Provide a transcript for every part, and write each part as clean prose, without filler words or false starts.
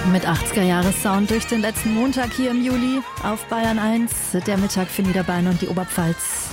Mit 80er-Jahres-Sound durch den letzten Montag hier im Juli auf Bayern 1. Der Mittag für Niederbayern und die Oberpfalz.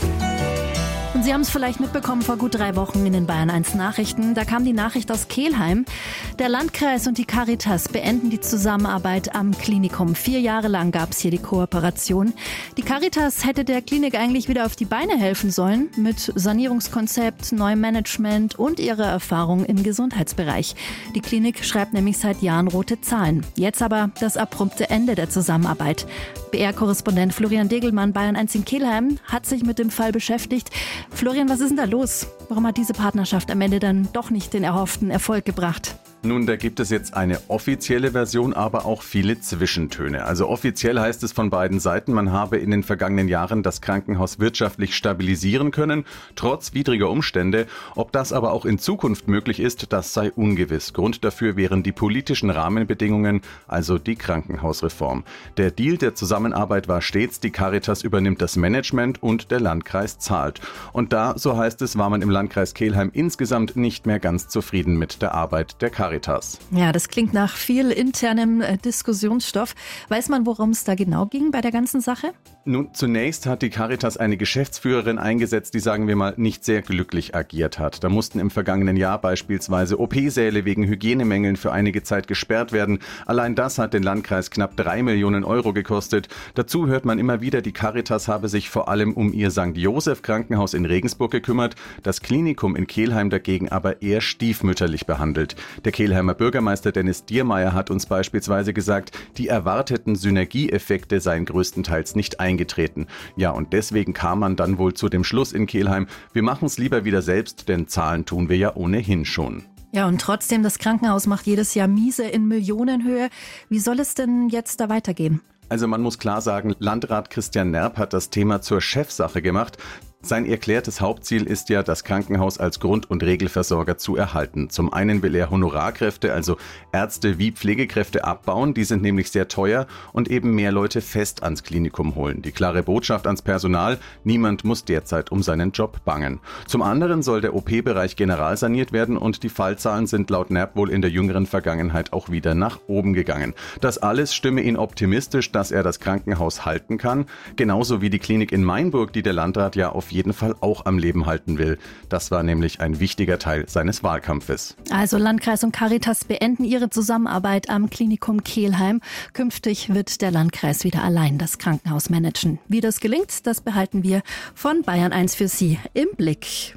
Und Sie haben es vielleicht mitbekommen, vor gut 3 Wochen in den Bayern 1 Nachrichten. Da kam die Nachricht aus Kelheim. Der Landkreis und die Caritas beenden die Zusammenarbeit am Klinikum. 4 Jahre lang gab es hier die Kooperation. Die Caritas hätte der Klinik eigentlich wieder auf die Beine helfen sollen. Mit Sanierungskonzept, neuem Management und ihrer Erfahrung im Gesundheitsbereich. Die Klinik schreibt nämlich seit Jahren rote Zahlen. Jetzt aber das abrupte Ende der Zusammenarbeit. BR-Korrespondent Florian Degelmann, Bayern 1 in Kelheim, hat sich mit dem Fall beschäftigt. Florian, was ist denn da los? Warum hat diese Partnerschaft am Ende dann doch nicht den erhofften Erfolg gebracht? Nun, da gibt es jetzt eine offizielle Version, aber auch viele Zwischentöne. Also offiziell heißt es von beiden Seiten, man habe in den vergangenen Jahren das Krankenhaus wirtschaftlich stabilisieren können, trotz widriger Umstände. Ob das aber auch in Zukunft möglich ist, das sei ungewiss. Grund dafür wären die politischen Rahmenbedingungen, also die Krankenhausreform. Der Deal der Zusammenarbeit war stets, die Caritas übernimmt das Management und der Landkreis zahlt. Und da, so heißt es, war man im Landkreis Kelheim insgesamt nicht mehr ganz zufrieden mit der Arbeit der Caritas. Ja, das klingt nach viel internem Diskussionsstoff. Weiß man, worum es da genau ging bei der ganzen Sache? Nun, zunächst hat die Caritas eine Geschäftsführerin eingesetzt, die, sagen wir mal, nicht sehr glücklich agiert hat. Da mussten im vergangenen Jahr beispielsweise OP-Säle wegen Hygienemängeln für einige Zeit gesperrt werden. Allein das hat den Landkreis knapp 3 Millionen Euro gekostet. Dazu hört man immer wieder, die Caritas habe sich vor allem um ihr St. Joseph Krankenhaus in Regensburg gekümmert, das Klinikum in Kelheim dagegen aber eher stiefmütterlich behandelt. Der Kelheimer Bürgermeister Dennis Diermeier hat uns beispielsweise gesagt, die erwarteten Synergieeffekte seien größtenteils nicht eingetreten. Ja, und deswegen kam man dann wohl zu dem Schluss in Kelheim, wir machen es lieber wieder selbst, denn zahlen tun wir ja ohnehin schon. Ja, und trotzdem, das Krankenhaus macht jedes Jahr Miese in Millionenhöhe. Wie soll es denn jetzt da weitergehen? Also man muss klar sagen, Landrat Christian Nerp hat das Thema zur Chefsache gemacht. Sein erklärtes Hauptziel ist ja, das Krankenhaus als Grund- und Regelversorger zu erhalten. Zum einen will er Honorarkräfte, also Ärzte wie Pflegekräfte, abbauen. Die sind nämlich sehr teuer und eben mehr Leute fest ans Klinikum holen. Die klare Botschaft ans Personal: Niemand muss derzeit um seinen Job bangen. Zum anderen soll der OP-Bereich generalsaniert werden und die Fallzahlen sind laut Nerp wohl in der jüngeren Vergangenheit auch wieder nach oben gegangen. Das alles stimme ihn optimistisch, dass er das Krankenhaus halten kann. Genauso wie die Klinik in Mainburg, die der Landrat ja auf jeden Fall auch am Leben halten will. Das war nämlich ein wichtiger Teil seines Wahlkampfes. Also Landkreis und Caritas beenden ihre Zusammenarbeit am Klinikum Kelheim. Künftig wird der Landkreis wieder allein das Krankenhaus managen. Wie das gelingt, das behalten wir von Bayern 1 für Sie im Blick.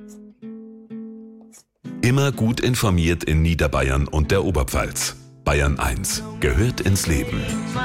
Immer gut informiert in Niederbayern und der Oberpfalz. Bayern 1 gehört ins Leben.